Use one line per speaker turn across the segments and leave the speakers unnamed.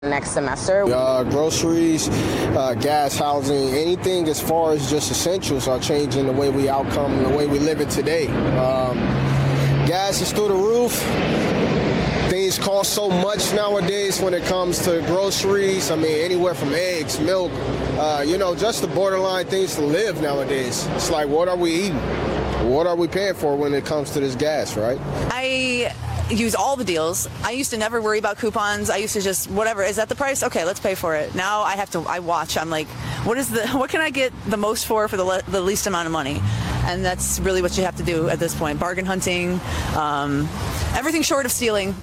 next semester.
Groceries, gas, housing, anything as far as just essentials are changing the way we outcome, the way we live it today. Gas is through the roof. Things cost so much nowadays when it comes to groceries. I mean, anywhere from eggs, milk, just the borderline things to live nowadays. It's like, what are we eating? What are we paying for when it comes to this gas, right?
I use all the deals. I used to never worry about coupons. I used to just, whatever, is that the price? Okay, let's pay for it. Now I watch. I'm like, what can I get the most for the least amount of money? And that's really what you have to do at this point. Bargain hunting, everything short of stealing.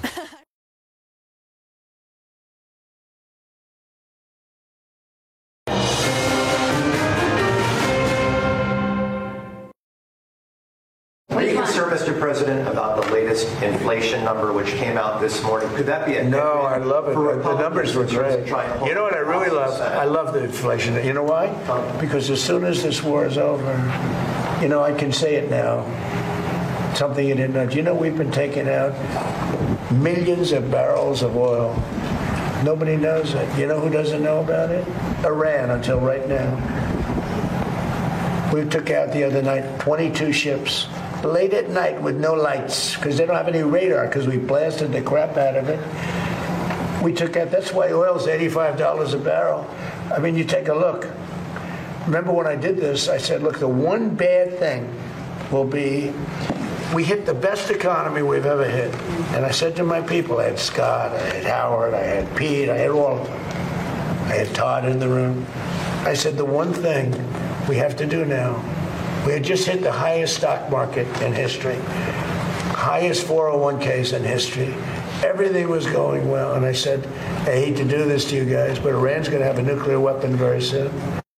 Are you concerned, Mr. President, about the latest inflation number which came out this morning? Could that be a
No, I love it. The numbers were great. You know what I really love? I love the inflation. You know why? Because as soon as this war is over, I can say it now. Something you didn't know. Do you know we've been taking out millions of barrels of oil? Nobody knows it. You know who doesn't know about it? Iran, until right now. We took out the other night 22 ships. Late at night with no lights, because they don't have any radar, because we blasted the crap out of it. We took out, that's why oil's $85 a barrel. I mean, you take a look. Remember when I did this, I said, look, the one bad thing will be, we hit the best economy we've ever hit. And I said to my people, I had Scott, I had Howard, I had Pete, I had all of them. I had Todd in the room. I said, the one thing we have to do now, we had just hit the highest stock market in history, highest 401ks in history. Everything was going well. And I said, I hate to do this to you guys, but Iran's going to have a nuclear weapon very soon.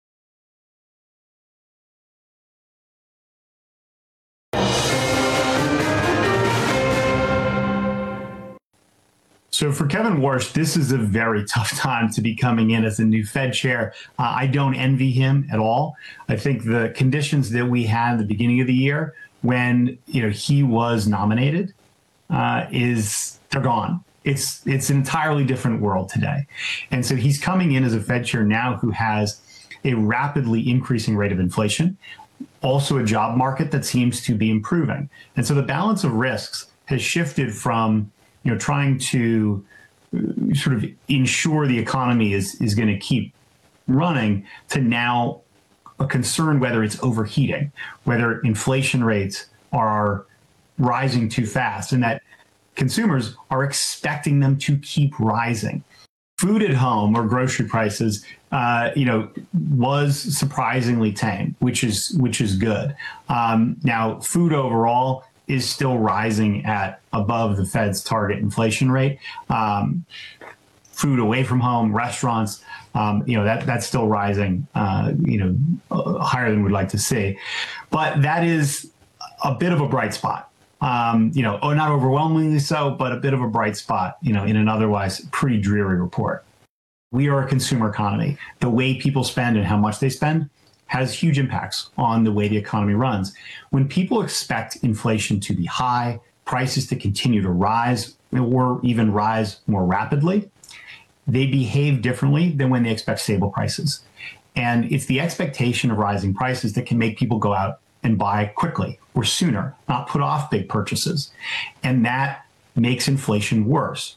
So for Kevin Warsh, this is a very tough time to be coming in as a new Fed chair. I don't envy him at all. I think the conditions that we had at the beginning of the year when he was nominated they're gone. It's an entirely different world today. And so he's coming in as a Fed chair now who has a rapidly increasing rate of inflation, also a job market that seems to be improving. And so the balance of risks has shifted from trying to sort of ensure the economy is going to keep running to now a concern whether it's overheating, whether inflation rates are rising too fast, and that consumers are expecting them to keep rising. Food at home or grocery prices, was surprisingly tame, which is good. Now, food overall is still rising at above the Fed's target inflation rate. Food away from home, restaurants, that's still rising, higher than we'd like to see. But that is a bit of a bright spot. Not overwhelmingly so, but a bit of a bright spot, in an otherwise pretty dreary report. We are a consumer economy. The way people spend and how much they spend has huge impacts on the way the economy runs. When people expect inflation to be high, prices to continue to rise, or even rise more rapidly, they behave differently than when they expect stable prices. And it's the expectation of rising prices that can make people go out and buy quickly or sooner, not put off big purchases. And that makes inflation worse.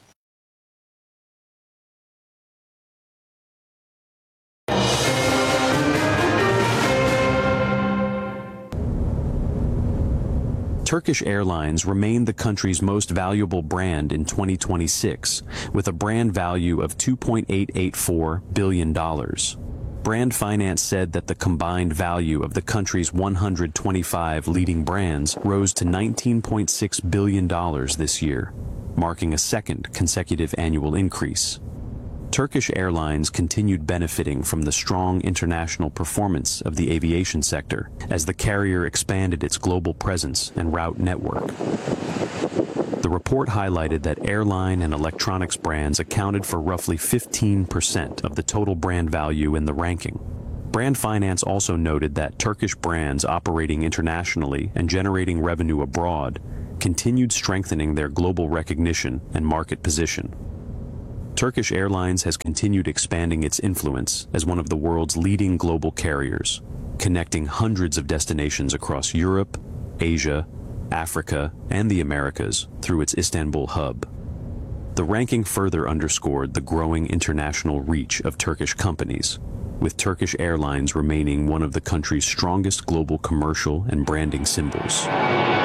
Turkish Airlines remained the country's most valuable brand in 2026, with a brand value of $2.884 billion. Brand Finance said that the combined value of the country's 125 leading brands rose to $19.6 billion this year, marking a second consecutive annual increase. Turkish Airlines continued benefiting from the strong international performance of the aviation sector as the carrier expanded its global presence and route network. The report highlighted that airline and electronics brands accounted for roughly 15% of the total brand value in the ranking. Brand Finance also noted that Turkish brands operating internationally and generating revenue abroad continued strengthening their global recognition and market position. Turkish Airlines has continued expanding its influence as one of the world's leading global carriers, connecting hundreds of destinations across Europe, Asia, Africa, and the Americas through its Istanbul hub. The ranking further underscored the growing international reach of Turkish companies, with Turkish Airlines remaining one of the country's strongest global commercial and branding symbols.